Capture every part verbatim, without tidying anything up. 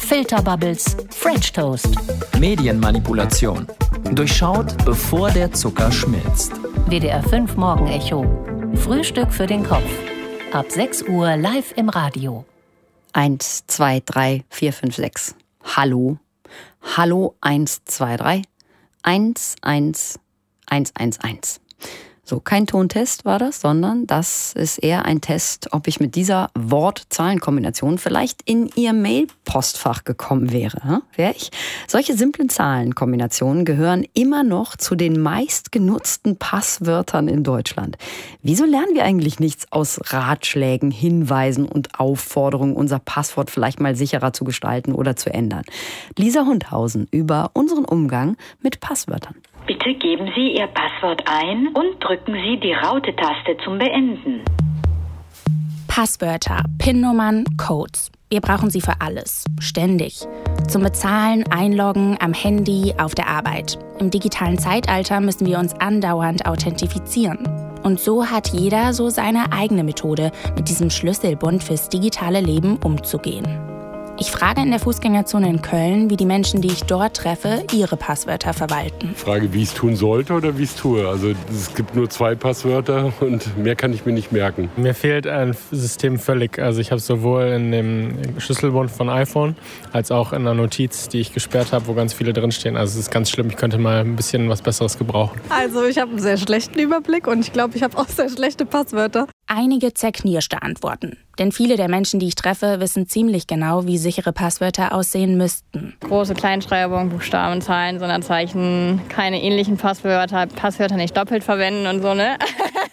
Filterbubbles, French Toast. Medienmanipulation. Durchschaut, bevor der Zucker schmilzt. W D R fünf Morgenecho. Frühstück für den Kopf. Ab sechs Uhr live im Radio. eins, zwei, drei, vier, fünf, sechs. Hallo. Hallo eins, zwei, drei. eins, eins, eins, eins, eins. So, kein Tontest war das, sondern das ist eher ein Test, ob ich mit dieser Wort-Zahlen-Kombination vielleicht in Ihr Mail-Postfach gekommen wäre. Wäre ich? Solche simplen Zahlenkombinationen gehören immer noch zu den meistgenutzten Passwörtern in Deutschland. Wieso lernen wir eigentlich nichts aus Ratschlägen, Hinweisen und Aufforderungen, unser Passwort vielleicht mal sicherer zu gestalten oder zu ändern? Lisa Hundhausen über unseren Umgang mit Passwörtern. Bitte geben Sie Ihr Passwort ein und drücken Sie die Raute-Taste zum Beenden. Passwörter, PIN-Nummern, Codes. Wir brauchen sie für alles, ständig. Zum Bezahlen, Einloggen, am Handy, auf der Arbeit. Im digitalen Zeitalter müssen wir uns andauernd authentifizieren. Und so hat jeder so seine eigene Methode, mit diesem Schlüsselbund fürs digitale Leben umzugehen. Ich frage in der Fußgängerzone in Köln, wie die Menschen, die ich dort treffe, ihre Passwörter verwalten. Ich frage, wie ich es tun sollte oder wie ich es tue. Also es gibt nur zwei Passwörter und mehr kann ich mir nicht merken. Mir fehlt ein System völlig. Also ich habe es sowohl in dem Schlüsselbund von iPhone als auch in einer Notiz, die ich gesperrt habe, wo ganz viele drinstehen. Also es ist ganz schlimm. Ich könnte mal ein bisschen was Besseres gebrauchen. Also ich habe einen sehr schlechten Überblick und ich glaube, ich habe auch sehr schlechte Passwörter. Einige zerknirschte Antworten. Denn viele der Menschen, die ich treffe, wissen ziemlich genau, wie sichere Passwörter aussehen müssten. Große Kleinschreibung, Buchstaben, Zahlen, Sonderzeichen, keine ähnlichen Passwörter, Passwörter nicht doppelt verwenden und so, ne?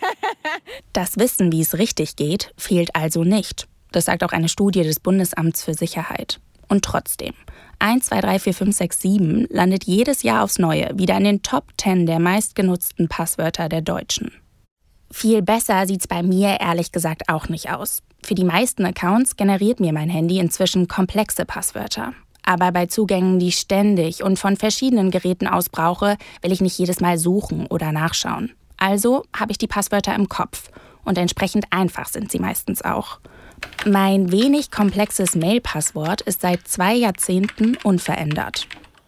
Das Wissen, wie es richtig geht, fehlt also nicht. Das sagt auch eine Studie des Bundesamts für Sicherheit. Und trotzdem, eins, zwei, drei, vier, fünf, sechs, sieben landet jedes Jahr aufs Neue wieder in den Top zehn der meistgenutzten Passwörter der Deutschen. Viel besser sieht's bei mir ehrlich gesagt auch nicht aus. Für die meisten Accounts generiert mir mein Handy inzwischen komplexe Passwörter. Aber bei Zugängen, die ich ständig und von verschiedenen Geräten aus brauche, will ich nicht jedes Mal suchen oder nachschauen. Also habe ich die Passwörter im Kopf. Und entsprechend einfach sind sie meistens auch. Mein wenig komplexes Mail-Passwort ist seit zwei Jahrzehnten unverändert.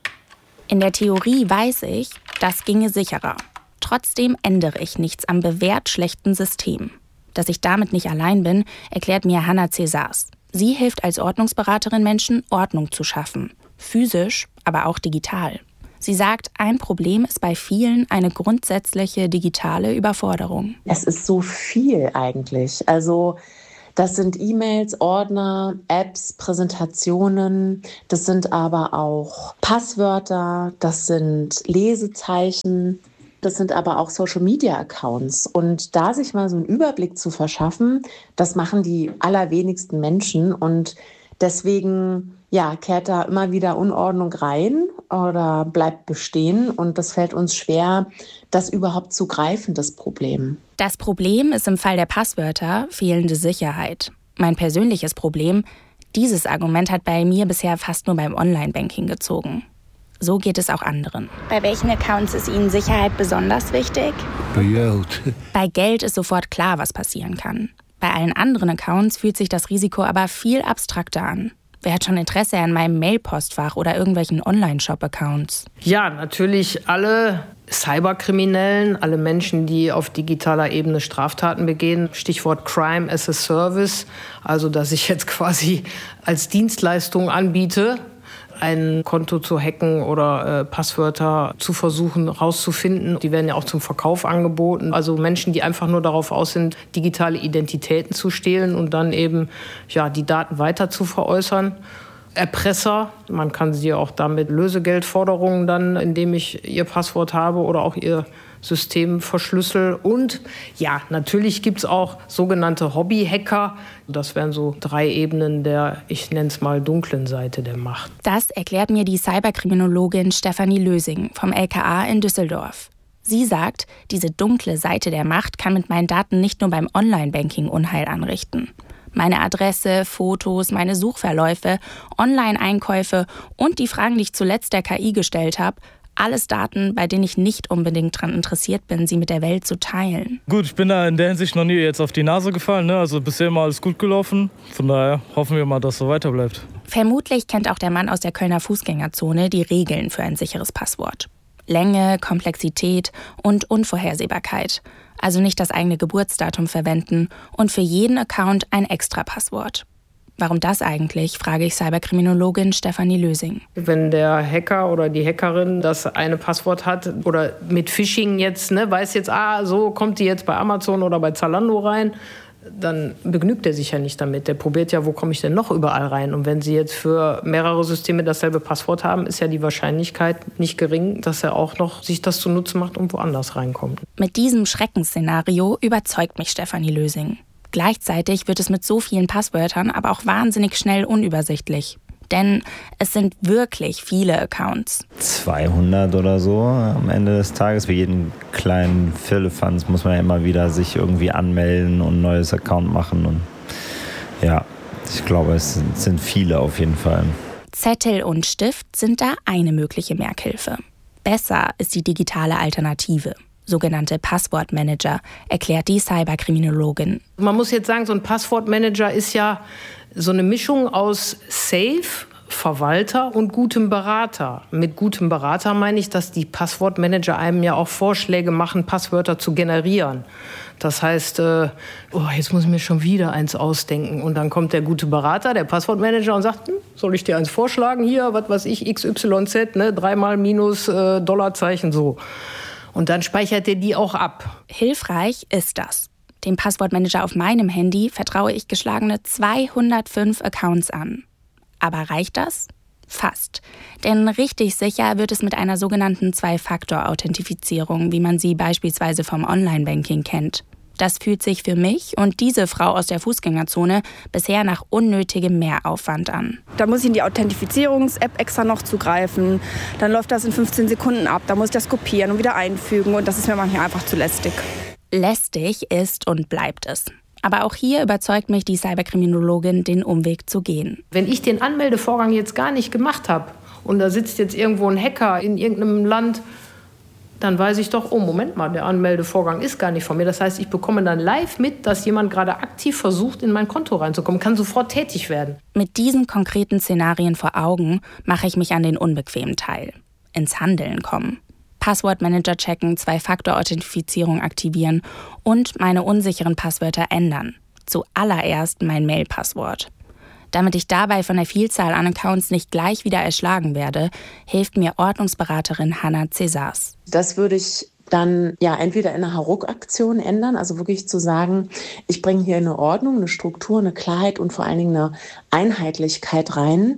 In der Theorie weiß ich, das ginge sicherer. Trotzdem ändere ich nichts am bewährt schlechten System. Dass ich damit nicht allein bin, erklärt mir Hannah Cesars. Sie hilft als Ordnungsberaterin Menschen, Ordnung zu schaffen. Physisch, aber auch digital. Sie sagt, ein Problem ist bei vielen eine grundsätzliche digitale Überforderung. Es ist so viel eigentlich. Also das sind E-Mails, Ordner, Apps, Präsentationen. Das sind aber auch Passwörter, das sind Lesezeichen. Das sind aber auch Social-Media-Accounts. Und da sich mal so einen Überblick zu verschaffen, das machen die allerwenigsten Menschen. Und deswegen ja, kehrt da immer wieder Unordnung rein oder bleibt bestehen. Und das fällt uns schwer, das überhaupt zu greifen, das Problem. Das Problem ist im Fall der Passwörter fehlende Sicherheit. Mein persönliches Problem, dieses Argument hat bei mir bisher fast nur beim Online-Banking gezogen. So geht es auch anderen. Bei welchen Accounts ist Ihnen Sicherheit besonders wichtig? Bei Geld. Bei Geld ist sofort klar, was passieren kann. Bei allen anderen Accounts fühlt sich das Risiko aber viel abstrakter an. Wer hat schon Interesse an meinem Mail-Postfach oder irgendwelchen Online-Shop-Accounts? Ja, natürlich alle Cyberkriminellen, alle Menschen, die auf digitaler Ebene Straftaten begehen. Stichwort Crime as a Service, also dass ich jetzt quasi als Dienstleistung anbiete, ein Konto zu hacken oder äh, Passwörter zu versuchen rauszufinden. Die werden ja auch zum Verkauf angeboten. Also Menschen, die einfach nur darauf aus sind, digitale Identitäten zu stehlen und dann eben ja, die Daten weiter zu veräußern. Erpresser, man kann sie auch damit Lösegeldforderungen dann, indem ich ihr Passwort habe oder auch ihr System verschlüssel. Und ja, natürlich gibt es auch sogenannte Hobby-Hacker. Das wären so drei Ebenen der, ich nenne es mal, dunklen Seite der Macht. Das erklärt mir die Cyberkriminologin Stefanie Lösing vom L K A in Düsseldorf. Sie sagt, diese dunkle Seite der Macht kann mit meinen Daten nicht nur beim Online-Banking Unheil anrichten. Meine Adresse, Fotos, meine Suchverläufe, Online-Einkäufe und die Fragen, die ich zuletzt der K I gestellt habe, Alles Daten, bei denen ich nicht unbedingt daran interessiert bin, sie mit der Welt zu teilen. Gut, ich bin da in der Hinsicht noch nie jetzt auf die Nase gefallen, ne? Also bisher immer alles gut gelaufen. Von daher hoffen wir mal, dass es so weiter bleibt. Vermutlich kennt auch der Mann aus der Kölner Fußgängerzone die Regeln für ein sicheres Passwort. Länge, Komplexität und Unvorhersehbarkeit. Also nicht das eigene Geburtsdatum verwenden und für jeden Account ein extra Passwort. Warum das eigentlich, frage ich Cyberkriminologin Stefanie Lösing. Wenn der Hacker oder die Hackerin das eine Passwort hat oder mit Phishing jetzt, ne, weiß jetzt, ah, so kommt die jetzt bei Amazon oder bei Zalando rein, dann begnügt er sich ja nicht damit. Der probiert ja, wo komme ich denn noch überall rein? Und wenn Sie jetzt für mehrere Systeme dasselbe Passwort haben, ist ja die Wahrscheinlichkeit nicht gering, dass er auch noch sich das zunutze macht und woanders reinkommt. Mit diesem Schreckensszenario überzeugt mich Stefanie Lösing. Gleichzeitig wird es mit so vielen Passwörtern aber auch wahnsinnig schnell unübersichtlich. Denn es sind wirklich viele Accounts. zweihundert oder so am Ende des Tages. Für jeden kleinen Firlefanz muss man ja immer wieder sich irgendwie anmelden und ein neues Account machen. Und ja, ich glaube, es sind viele auf jeden Fall. Zettel und Stift sind da eine mögliche Merkhilfe. Besser ist die digitale Alternative. Sogenannte Passwortmanager, erklärt die Cyberkriminologin. Man muss jetzt sagen, so ein Passwortmanager ist ja so eine Mischung aus Safe, Verwalter und gutem Berater. Mit gutem Berater meine ich, dass die Passwortmanager einem ja auch Vorschläge machen, Passwörter zu generieren. Das heißt, äh, oh, jetzt muss ich mir schon wieder eins ausdenken. Und dann kommt der gute Berater, der Passwortmanager und sagt, hm, soll ich dir eins vorschlagen? Hier, was weiß ich, X Y Z, ne, dreimal minus äh, Dollarzeichen, so. Und dann speichert er die auch ab. Hilfreich ist das. Dem Passwortmanager auf meinem Handy vertraue ich geschlagene zweihundertfünf Accounts an. Aber reicht das? Fast. Denn richtig sicher wird es mit einer sogenannten Zwei-Faktor-Authentifizierung, wie man sie beispielsweise vom Online-Banking kennt. Das fühlt sich für mich und diese Frau aus der Fußgängerzone bisher nach unnötigem Mehraufwand an. Da muss ich in die Authentifizierungs-App extra noch zugreifen. Dann läuft das in fünfzehn Sekunden ab. Da muss ich das kopieren und wieder einfügen. Und das ist mir manchmal einfach zu lästig. Lästig ist und bleibt es. Aber auch hier überzeugt mich die Cyberkriminologin, den Umweg zu gehen. Wenn ich den Anmeldevorgang jetzt gar nicht gemacht habe und da sitzt jetzt irgendwo ein Hacker in irgendeinem Land, dann weiß ich doch, oh, Moment mal, der Anmeldevorgang ist gar nicht von mir. Das heißt, ich bekomme dann live mit, dass jemand gerade aktiv versucht, in mein Konto reinzukommen, kann sofort tätig werden. Mit diesen konkreten Szenarien vor Augen mache ich mich an den unbequemen Teil. Ins Handeln kommen. Passwortmanager checken, Zwei-Faktor-Authentifizierung aktivieren und meine unsicheren Passwörter ändern. Zuallererst mein Mail-Passwort. Damit ich dabei von der Vielzahl an Accounts nicht gleich wieder erschlagen werde, hilft mir Ordnungsberaterin Hanna Cesars. Das würde ich dann ja entweder in einer Hauruck-Aktion ändern, also wirklich zu sagen, ich bringe hier eine Ordnung, eine Struktur, eine Klarheit und vor allen Dingen eine Einheitlichkeit rein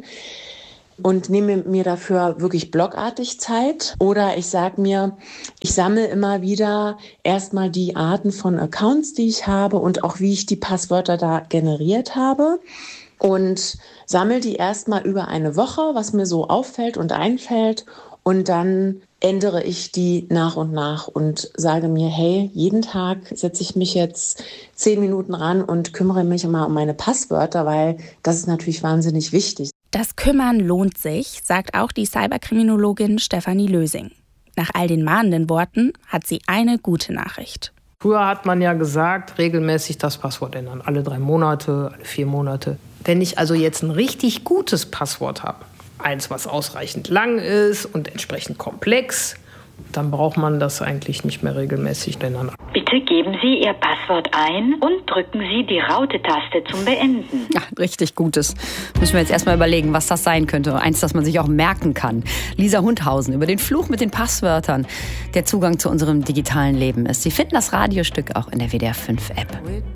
und nehme mir dafür wirklich blockartig Zeit. Oder ich sage mir, ich sammle immer wieder erstmal die Arten von Accounts, die ich habe und auch wie ich die Passwörter da generiert habe. Und sammle die erstmal über eine Woche, was mir so auffällt und einfällt. Und dann ändere ich die nach und nach und sage mir, hey, jeden Tag setze ich mich jetzt zehn Minuten ran und kümmere mich mal um meine Passwörter, weil das ist natürlich wahnsinnig wichtig. Das Kümmern lohnt sich, sagt auch die Cyberkriminologin Stefanie Lösing. Nach all den mahnenden Worten hat sie eine gute Nachricht. Früher hat man ja gesagt, regelmäßig das Passwort ändern. Alle drei Monate, alle vier Monate. Wenn ich also jetzt ein richtig gutes Passwort habe, eins, was ausreichend lang ist und entsprechend komplex, dann braucht man das eigentlich nicht mehr regelmäßig ändern. Bitte geben Sie Ihr Passwort ein und drücken Sie die Raute-Taste zum Beenden. Ja, richtig Gutes. Müssen wir jetzt erstmal überlegen, was das sein könnte. Eins, das man sich auch merken kann. Lisa Hundhausen über den Fluch mit den Passwörtern, der Zugang zu unserem digitalen Leben ist. Sie finden das Radiostück auch in der W D R fünf App.